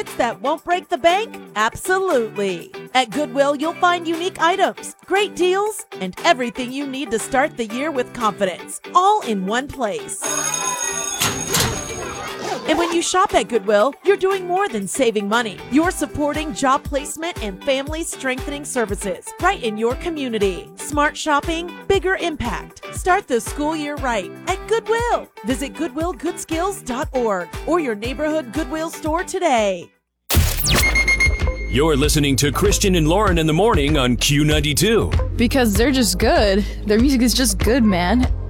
benefits that won't break the bank? Absolutely. At Goodwill, you'll find unique items, great deals, and everything you need to start the year with confidence, all in one place. And when you shop at Goodwill, you're doing more than saving money. You're supporting job placement and family strengthening services right in your community. Smart shopping, bigger impact. Start the school year right at Goodwill. Visit GoodwillGoodskills.org or your neighborhood Goodwill store today. You're listening to Christian and Lauren in the morning on Q92. Because they're just good. Their music is just good, man.